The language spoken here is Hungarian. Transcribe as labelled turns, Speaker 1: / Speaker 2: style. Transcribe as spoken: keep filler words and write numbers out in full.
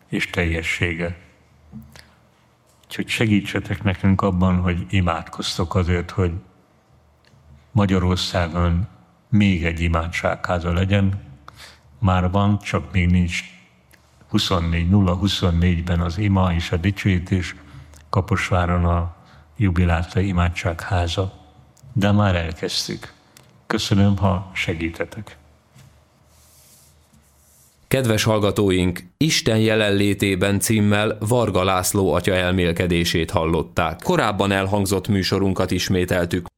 Speaker 1: és teljessége. Úgyhogy segítsetek nekünk abban, hogy imádkoztok azért, hogy Magyarországon még egy imádságháza legyen. Már van, csak még nincs huszonnégy nulla huszonnégyben az ima és a dicsőítés, Kaposváron a jubiláta imádságháza. De már elkezdtük. Köszönöm, ha segítetek.
Speaker 2: Kedves hallgatóink, Isten jelenlétében címmel Varga László atya elmélkedését hallották. Korábban elhangzott műsorunkat ismételtük.